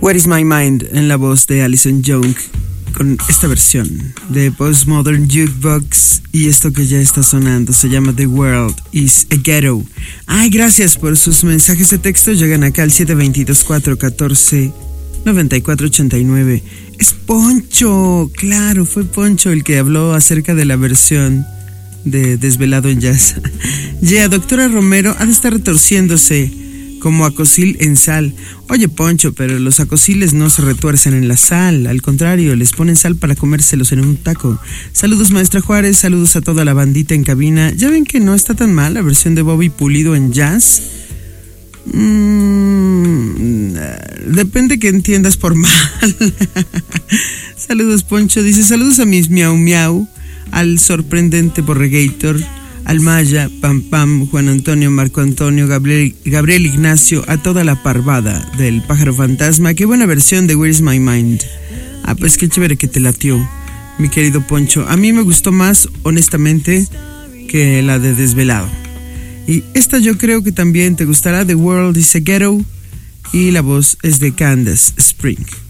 Where is My Mind en la voz de Alison Young con esta versión de Postmodern Jukebox, y esto que ya está sonando se llama The World is a Ghetto. Ay, gracias por sus mensajes de texto, llegan acá al 722-414-9489. Es Poncho, claro, fue Poncho el que habló acerca de la versión de Desvelado en Jazz. Ya, doctora Romero ha de estar retorciéndose como acosil en sal. Oye, Poncho, pero los acosiles no se retuercen en la sal, al contrario, les ponen sal para comérselos en un taco. Saludos, maestra Juárez, saludos a toda la bandita en cabina. Ya ven que no está tan mal la versión de Bobby Pulido en jazz. Depende que entiendas por mal. Saludos, Poncho, dice, saludos a mis miau miau, al sorprendente Borregator, al Maya, Pam Pam, Juan Antonio, Marco Antonio, Gabriel Ignacio, a toda la parvada del Pájaro Fantasma. Qué buena versión de Where is My Mind. Ah, pues qué chévere que te latió, mi querido Poncho. A mí me gustó más, honestamente, que la de Desvelado. Y esta yo creo que también te gustará, The World is a Ghetto, y la voz es de Candace Spring.